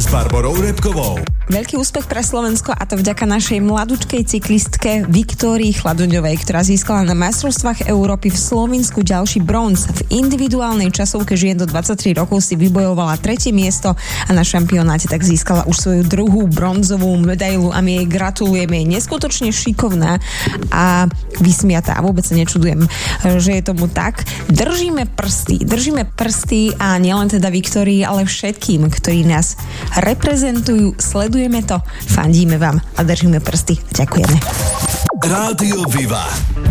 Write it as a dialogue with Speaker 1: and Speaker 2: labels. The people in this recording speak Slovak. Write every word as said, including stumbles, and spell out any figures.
Speaker 1: s Barborou Repkovou.
Speaker 2: Veľký úspech pre Slovensko, a to vďaka našej mladúčkej cyklistke Viktórii Chladoňovej, ktorá získala na majstrovstvách Európy v Slovensku ďalší bronz. V individuálnej časovke žien do dvadsaťtri rokov si vybojovala tretie miesto a na šampionáte tak získala už svoju druhú bronzovú medailu a my jej gratulujeme. Je neskutočne šikovná a vysmiatá a vôbec sa nečudujem, že je tomu tak. Držíme prsty, držíme prsty a nielen teda Viktórii, ale všetkým, ktorí nás reprezentujú, sledujeme to, fandíme vám a držíme prsty. Ďakujeme.
Speaker 1: Rádio Viva.